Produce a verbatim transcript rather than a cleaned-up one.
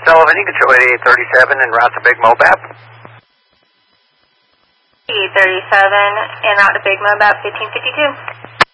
Sullivan, you control eighty-eight thirty-seven en route to Big Mobap. eighty-eight thirty-seven en route to Big Mobap, fifteen fifty-two.